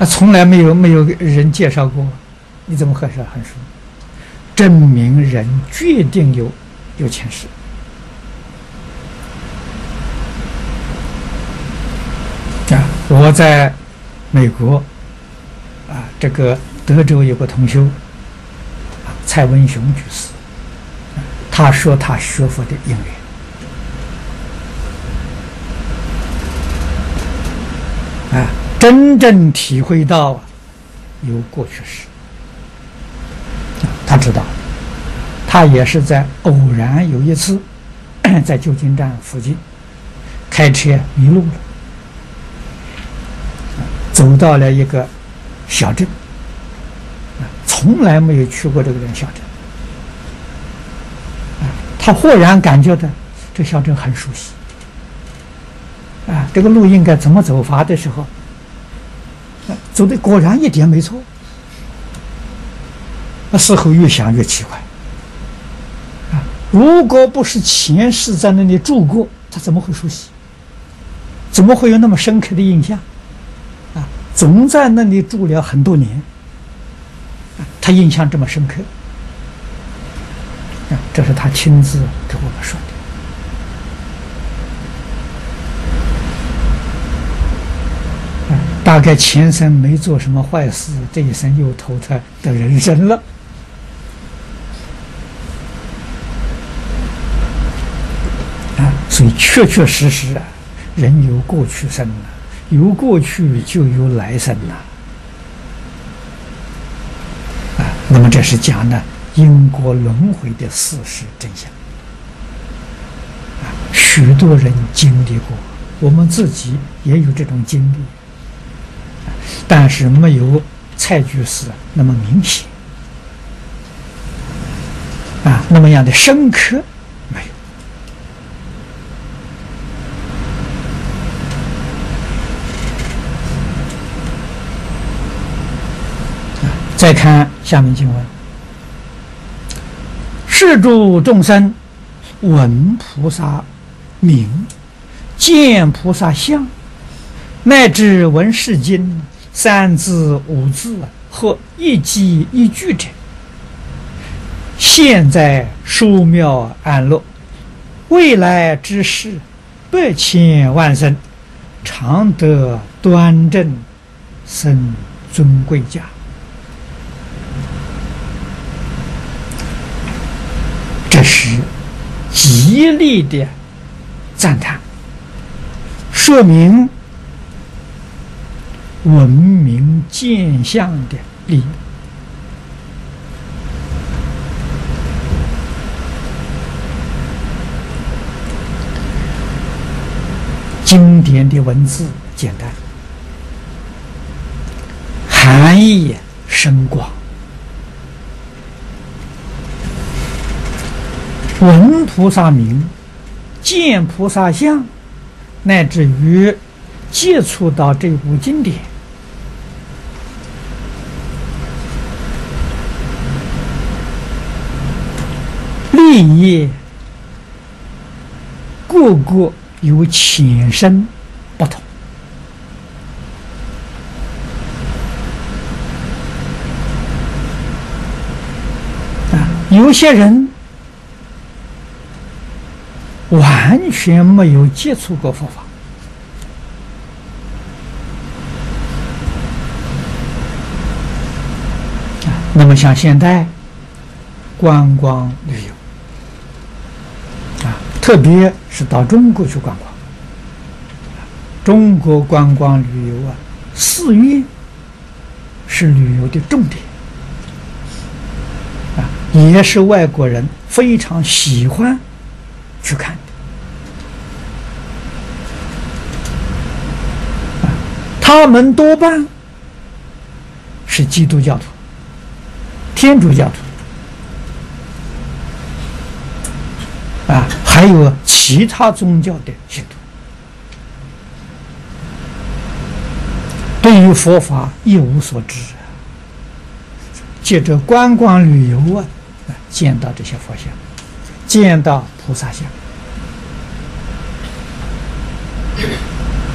从来没有人介绍过，你怎么会是很熟？证明人决定有前世。我在美国这个德州有个同修蔡文雄居士，他说他学佛的因缘真正体会到有过去式，他知道，他也是在偶然有一次在旧金山附近开车迷路了，走到了一个小镇，从来没有去过这个小镇，他忽然感觉到这小镇很熟悉，这个路应该怎么走法的时候，走的果然一点没错。事后越想越奇怪，如果不是前世在那里住过，他怎么会熟悉？怎么会有那么深刻的印象？总在那里住了很多年，他印象这么深刻，这是他亲自给我们说的。大概前生没做什么坏事，这一生又投胎的人生了。所以确确实实人有过去生有过去就有来生那么这是讲的因果轮回的事实真相许多人经历过，我们自己也有这种经历，但是没有蔡居士那么明显那么样的深刻没有。再看下面经文：是诸众生闻菩萨名，见菩萨相，乃至闻是经3字5字或一记一句者，现在殊妙安乐，未来之事百千万生，常得端正生尊贵家。这是极力的赞叹，说明闻名见相的利益。经典的文字简单，含义深广。闻菩萨名，见菩萨相，乃至于接触到这部经典，利益各个有浅深不同。有些人完全没有接触过佛法，那么像现在观光旅游特别是到中国去观光，中国观光旅游寺院是旅游的重点也是外国人非常喜欢去看的。他们多半是基督教徒、天主教徒还有其他宗教的信徒，对于佛法一无所知，借着观光旅游见到这些佛像，见到菩萨像。